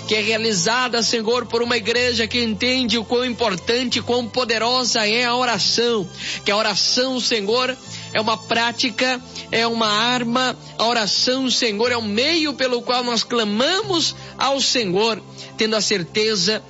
que é realizada, Senhor, por uma igreja que entende o quão importante, quão poderosa é a oração, que a oração, Senhor, é uma prática, é uma arma. A oração, Senhor, é um meio pelo qual nós clamamos ao Senhor, tendo a certeza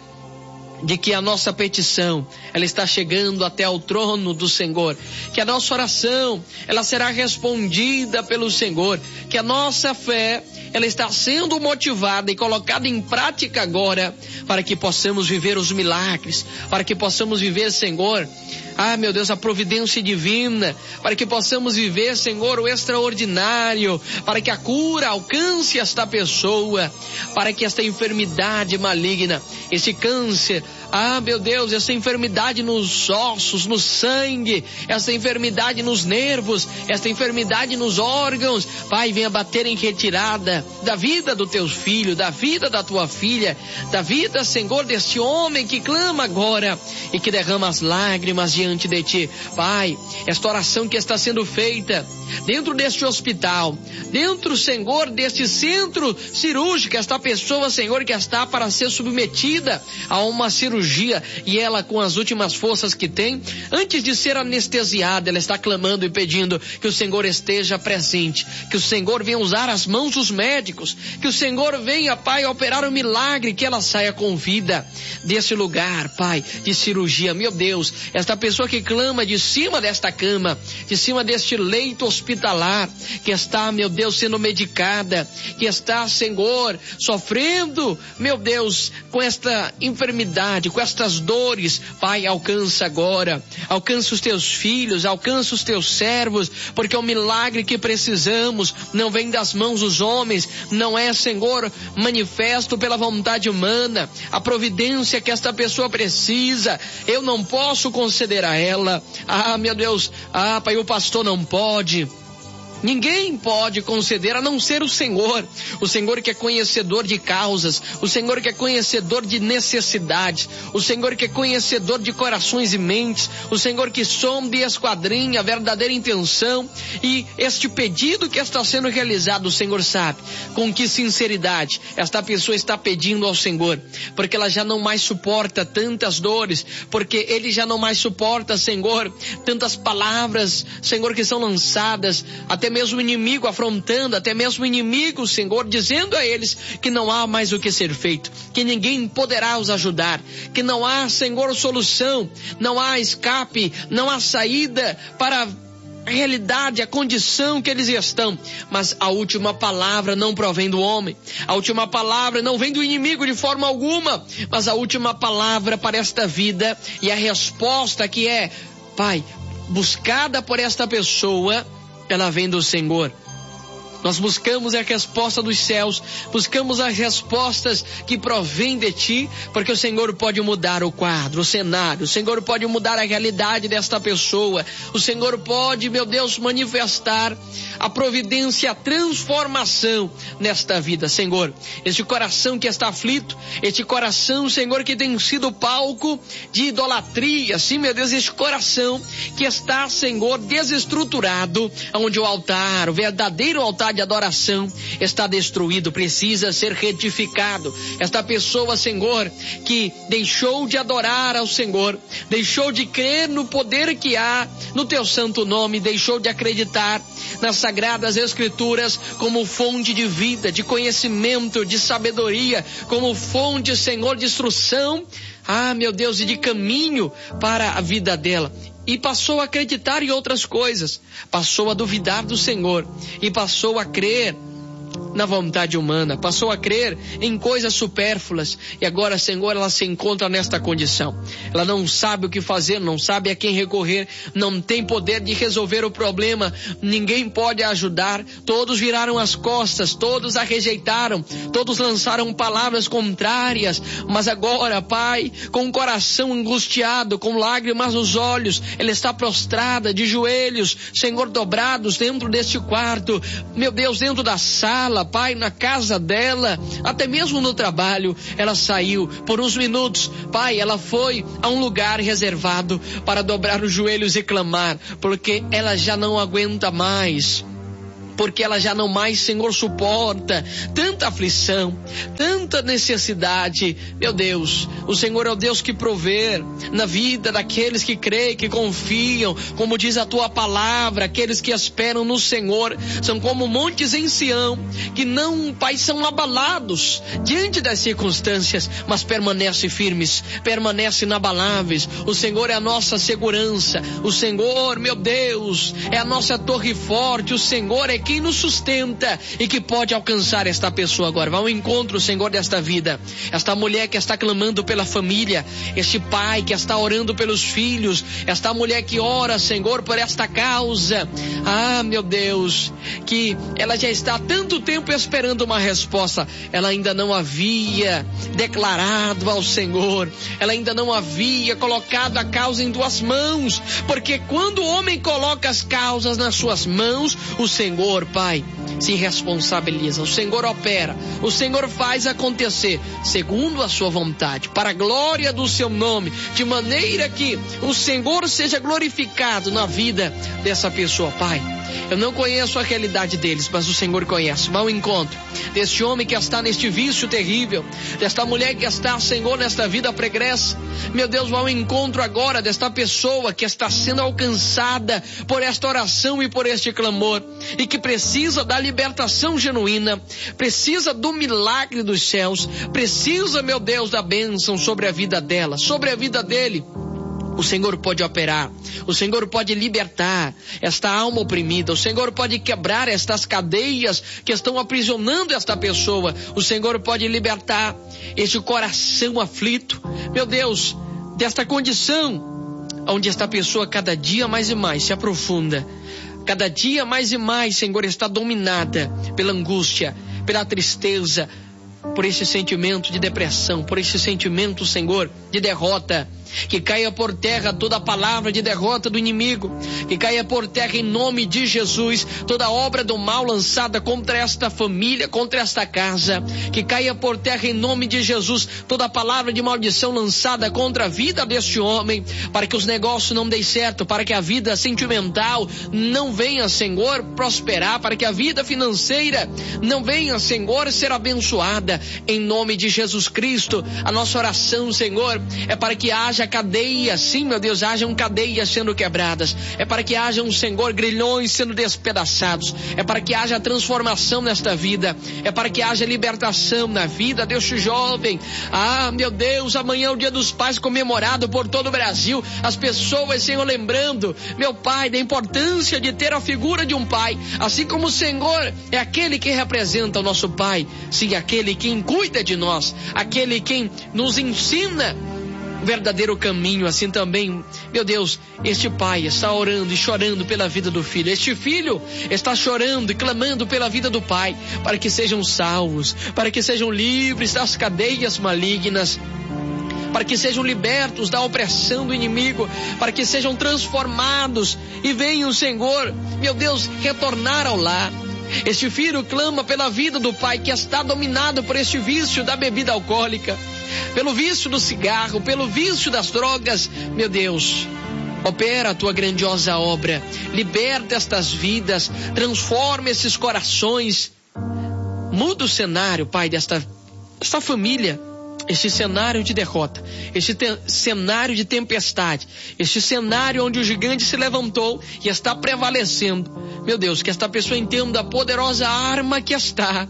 de que a nossa petição, ela está chegando até ao trono do Senhor, que a nossa oração, ela será respondida pelo Senhor, que a nossa fé, ela está sendo motivada e colocada em prática agora, para que possamos viver os milagres, para que possamos viver, Senhor, meu Deus, a providência divina, para que possamos viver, Senhor, o extraordinário, para que a cura alcance esta pessoa, para que esta enfermidade maligna, esse câncer, meu Deus, essa enfermidade nos ossos, no sangue, essa enfermidade nos nervos, essa enfermidade nos órgãos, Pai, venha bater em retirada da vida do teu filho, da vida da tua filha, da vida, Senhor, deste homem que clama agora e que derrama as lágrimas diante de ti. Pai, esta oração que está sendo feita dentro deste hospital, dentro, Senhor, deste centro cirúrgico, esta pessoa, Senhor, que está para ser submetida a uma cirurgia, e ela, com as últimas forças que tem, antes de ser anestesiada, ela está clamando e pedindo que o Senhor esteja presente, que o Senhor venha usar as mãos dos médicos, que o Senhor venha, Pai, operar um milagre, que ela saia com vida desse lugar, Pai, de cirurgia. Meu Deus, esta pessoa que clama de cima desta cama, de cima deste leito hospitalar, que está, meu Deus, sendo medicada, que está, Senhor, sofrendo, meu Deus, com esta enfermidade, com estas dores, Pai, alcança agora, alcança os teus filhos, alcança os teus servos, porque o milagre que precisamos não vem das mãos dos homens, não é, Senhor, manifesto pela vontade humana. A providência que esta pessoa precisa, eu não posso conceder a ela. Meu Deus, Pai, o pastor não pode. Ninguém pode conceder a não ser o Senhor que é conhecedor de causas, o Senhor que é conhecedor de necessidades, o Senhor que é conhecedor de corações e mentes, o Senhor que sonda e esquadrinha a verdadeira intenção. E este pedido que está sendo realizado, o Senhor sabe com que sinceridade esta pessoa está pedindo ao Senhor, porque ela já não mais suporta tantas dores, porque ele já não mais suporta, Senhor, tantas palavras, Senhor, que são lançadas, até mesmo o inimigo afrontando, até mesmo o inimigo, Senhor, dizendo a eles que não há mais o que ser feito, que ninguém poderá os ajudar, que não há, Senhor, solução, não há escape, não há saída para a realidade, a condição que eles estão. Mas a última palavra não provém do homem, a última palavra não vem do inimigo de forma alguma, mas a última palavra para esta vida e a resposta que é, Pai, buscada por esta pessoa, ela vem do Senhor. Nós buscamos a resposta dos céus, buscamos as respostas que provêm de ti, porque o Senhor pode mudar o quadro, o cenário, o Senhor pode mudar a realidade desta pessoa, o Senhor pode, meu Deus, manifestar a providência, a transformação nesta vida, Senhor. Este coração que está aflito, este coração, Senhor, que tem sido palco de idolatria, sim, meu Deus, este coração que está, Senhor, desestruturado, onde o altar, o verdadeiro altar de adoração está destruído, precisa ser retificado. Esta pessoa, Senhor, que deixou de adorar ao Senhor, deixou de crer no poder que há no teu santo nome, deixou de acreditar nas sagradas escrituras como fonte de vida, de conhecimento, de sabedoria, como fonte, Senhor, de instrução, meu Deus, e de caminho para a vida dela. E passou a acreditar em outras coisas, passou a duvidar do Senhor e passou a crer na vontade humana, passou a crer em coisas supérfluas. E agora, Senhor, ela se encontra nesta condição. Ela não sabe o que fazer, não sabe a quem recorrer, não tem poder de resolver o problema, ninguém pode ajudar. Todos viraram as costas, todos a rejeitaram, todos lançaram palavras contrárias. Mas agora, Pai, com o coração angustiado, com lágrimas nos olhos, ela está prostrada de joelhos, Senhor, dobrados dentro deste quarto, meu Deus, dentro da sala, Pai, na casa dela, até mesmo no trabalho. Ela saiu por uns minutos, Pai, ela foi a um lugar reservado para dobrar os joelhos e clamar, porque ela já não aguenta mais porque ela já não mais, Senhor, suporta tanta aflição, tanta necessidade. Meu Deus, o Senhor é o Deus que provê na vida daqueles que creem, que confiam, como diz a tua palavra, aqueles que esperam no Senhor, são como montes em Sião, que não, Pai, são abalados diante das circunstâncias, mas permanecem firmes, permanecem inabaláveis. O Senhor é a nossa segurança, o Senhor, meu Deus, é a nossa torre forte, o Senhor é quem nos sustenta e que pode alcançar esta pessoa agora. Vá ao encontro, Senhor, desta vida, esta mulher que está clamando pela família, este pai que está orando pelos filhos, esta mulher que ora, Senhor, por esta causa. Ah, meu Deus, que ela já está há tanto tempo esperando uma resposta, ela ainda não havia declarado ao Senhor, ela ainda não havia colocado a causa em tuas mãos, porque quando o homem coloca as causas nas suas mãos, o Senhor, Pai, se responsabiliza, o Senhor opera, o Senhor faz acontecer segundo a sua vontade, para a glória do seu nome, de maneira que o Senhor seja glorificado na vida dessa pessoa, Pai. Eu não conheço a realidade deles, mas o Senhor conhece. Vá ao encontro deste homem que está neste vício terrível, desta mulher que está, Senhor, nesta vida pregressa. Meu Deus, vá ao encontro agora desta pessoa que está sendo alcançada por esta oração e por este clamor, e que precisa da libertação genuína, precisa do milagre dos céus, precisa, meu Deus, da bênção sobre a vida dela, sobre a vida dele. O Senhor pode operar, o Senhor pode libertar esta alma oprimida, o Senhor pode quebrar estas cadeias que estão aprisionando esta pessoa, o Senhor pode libertar este coração aflito, meu Deus, desta condição onde esta pessoa cada dia mais e mais se aprofunda, cada dia mais e mais, Senhor, está dominada pela angústia, pela tristeza, por esse sentimento de depressão, por esse sentimento, Senhor, de derrota. Que caia por terra toda palavra de derrota do inimigo, que caia por terra em nome de Jesus toda obra do mal lançada contra esta família, contra esta casa, que caia por terra em nome de Jesus toda palavra de maldição lançada contra a vida deste homem, para que os negócios não deem certo, para que a vida sentimental não venha, Senhor, prosperar, para que a vida financeira não venha, Senhor, ser abençoada, em nome de Jesus Cristo. A nossa oração, Senhor, é para que haja cadeias, sim, meu Deus, hajam cadeias sendo quebradas, é para que hajam, Senhor, grilhões sendo despedaçados, é para que haja transformação nesta vida, é para que haja libertação na vida deste jovem. Ah, meu Deus, amanhã é o Dia dos Pais comemorado por todo o Brasil, as pessoas, Senhor, lembrando, meu Pai, da importância de ter a figura de um pai, assim como o Senhor é aquele que representa o nosso Pai, sim, aquele quem cuida de nós, aquele quem nos ensina o verdadeiro caminho. Assim também, meu Deus, este pai está orando e chorando pela vida do filho, este filho está chorando e clamando pela vida do pai, para que sejam salvos, para que sejam livres das cadeias malignas, para que sejam libertos da opressão do inimigo, para que sejam transformados e venham, Senhor, meu Deus, retornar ao lar. Este filho clama pela vida do pai que está dominado por este vício da bebida alcoólica, pelo vício do cigarro, pelo vício das drogas. Meu Deus, opera a tua grandiosa obra, liberta estas vidas, transforma esses corações, muda o cenário, Pai, desta família, este cenário de derrota, este cenário de tempestade, este cenário onde o gigante se levantou e está prevalecendo. Meu Deus, que esta pessoa entenda a poderosa arma que está,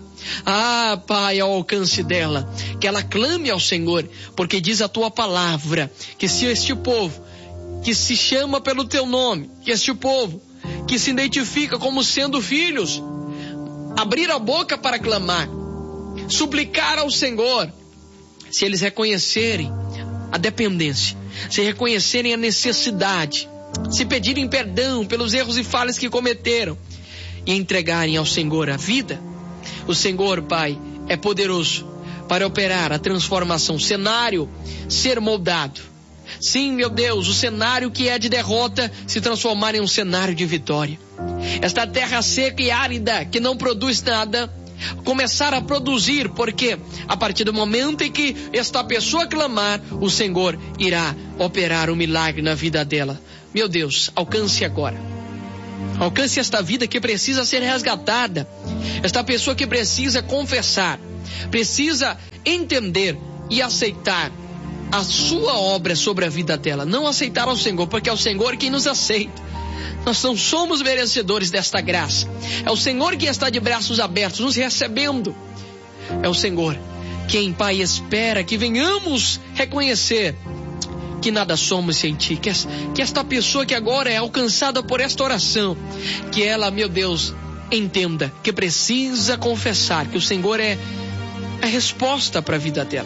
Pai, ao alcance dela, que ela clame ao Senhor, porque diz a tua palavra, que se este povo, que se chama pelo teu nome, que este povo, que se identifica como sendo filhos, abrir a boca para clamar, suplicar ao Senhor, se eles reconhecerem a dependência, se reconhecerem a necessidade, se pedirem perdão pelos erros e falhas que cometeram e entregarem ao Senhor a vida, o Senhor, Pai, é poderoso para operar a transformação, o cenário ser moldado. Sim, meu Deus, o cenário que é de derrota se transformar em um cenário de vitória. Esta terra seca e árida que não produz nada, começar a produzir, porque a partir do momento em que esta pessoa clamar, o Senhor irá operar um milagre na vida dela. Meu Deus, alcance agora Alcance esta vida que precisa ser resgatada. Esta pessoa que precisa confessar, precisa entender e aceitar a sua obra sobre a vida dela. Não aceitar ao Senhor, porque é o Senhor quem nos aceita. Nós não somos merecedores desta graça. É o Senhor que está de braços abertos, nos recebendo. É o Senhor quem, Pai, espera que venhamos reconhecer que nada somos sem Ti. Que esta pessoa que agora é alcançada por esta oração, que ela, meu Deus, entenda que precisa confessar que o Senhor é a resposta para a vida dela.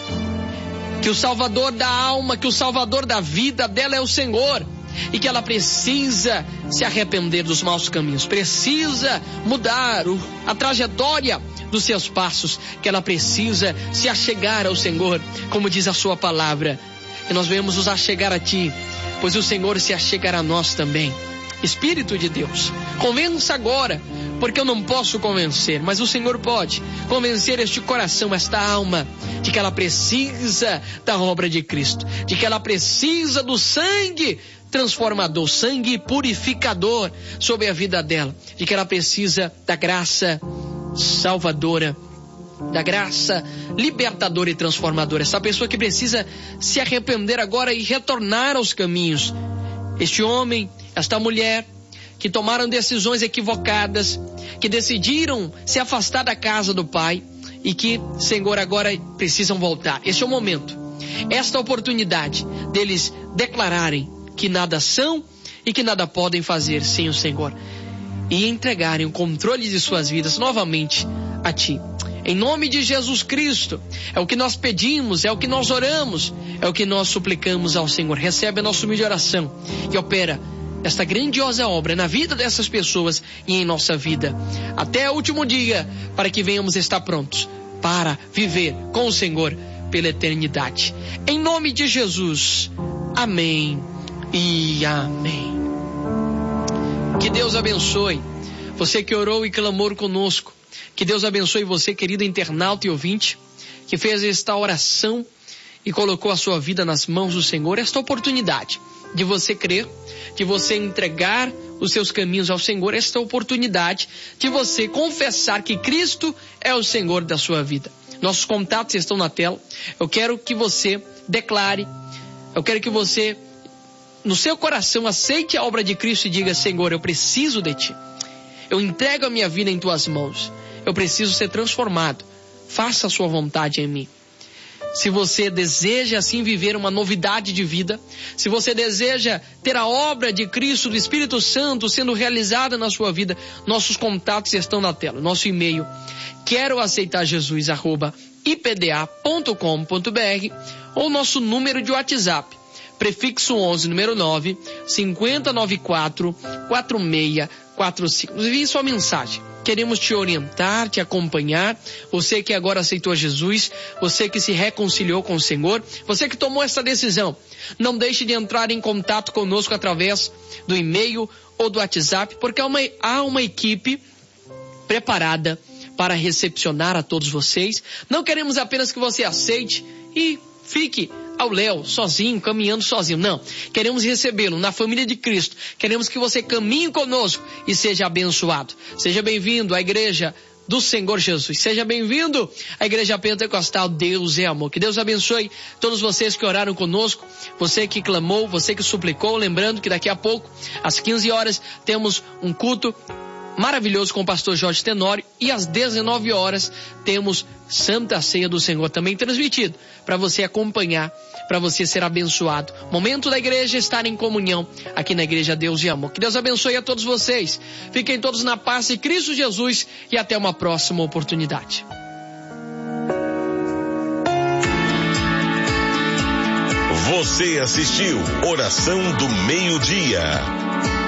Que o Salvador da alma, que o Salvador da vida dela é o Senhor. E que ela precisa se arrepender dos maus caminhos, precisa mudar a trajetória dos seus passos, que ela precisa se achegar ao Senhor, como diz a sua palavra. E nós vamos nos achegar a Ti, pois o Senhor se achegará a nós também. Espírito de Deus, convença agora, porque eu não posso convencer, mas o Senhor pode convencer este coração, esta alma, de que ela precisa da obra de Cristo, de que ela precisa do sangue transformador, sangue purificador sobre a vida dela, de que ela precisa da graça salvadora, da graça libertadora e transformadora. Essa pessoa que precisa se arrepender agora e retornar aos caminhos. Este homem, esta mulher, que tomaram decisões equivocadas, que decidiram se afastar da casa do Pai e que, Senhor, agora precisam voltar. Este é o momento, esta oportunidade deles declararem que nada são e que nada podem fazer sem o Senhor e entregarem o controle de suas vidas novamente a Ti. Em nome de Jesus Cristo, é o que nós pedimos, é o que nós oramos, é o que nós suplicamos ao Senhor. Recebe a nossa humilde oração e opera esta grandiosa obra na vida dessas pessoas e em nossa vida, até o último dia, para que venhamos estar prontos para viver com o Senhor pela eternidade. Em nome de Jesus, amém e amém. Que Deus abençoe você que orou e clamou conosco. Que Deus abençoe você, querido internauta e ouvinte, que fez esta oração e colocou a sua vida nas mãos do Senhor. Esta oportunidade de você crer, de você entregar os seus caminhos ao Senhor, esta oportunidade de você confessar que Cristo é o Senhor da sua vida. Nossos contatos estão na tela. Eu quero que você declare, eu quero que você, no seu coração, aceite a obra de Cristo e diga: Senhor, eu preciso de Ti. Eu entrego a minha vida em Tuas mãos. Eu preciso ser transformado. Faça a Sua vontade em mim. Se você deseja assim viver uma novidade de vida, se você deseja ter a obra de Cristo, do Espírito Santo sendo realizada na sua vida, nossos contatos estão na tela. Nosso e-mail, queroaceitarjesus@ipda.com.br, ou nosso número de WhatsApp, prefixo 11, número 9, 5094 4645. Nos envie sua mensagem. Queremos te orientar, te acompanhar. Você que agora aceitou Jesus, você que se reconciliou com o Senhor, você que tomou essa decisão, não deixe de entrar em contato conosco através do e-mail ou do WhatsApp, porque há uma equipe preparada para recepcionar a todos vocês. Não queremos apenas que você aceite e fique ao léu, sozinho, caminhando sozinho. Não, queremos recebê-lo na família de Cristo. Queremos que você caminhe conosco e seja abençoado. Seja bem-vindo à Igreja do Senhor Jesus. Seja bem-vindo à Igreja Pentecostal Deus é Amor. Que Deus abençoe todos vocês que oraram conosco, você que clamou, você que suplicou. Lembrando que daqui a pouco, às 15 horas, temos um culto maravilhoso com o pastor Jorge Tenório, e às 19 horas temos Santa Ceia do Senhor também transmitido para você acompanhar, para você ser abençoado. Momento da igreja estar em comunhão aqui na Igreja Deus e Amor. Que Deus abençoe a todos vocês. Fiquem todos na paz de Cristo Jesus e até uma próxima oportunidade. Você assistiu Oração do Meio-Dia.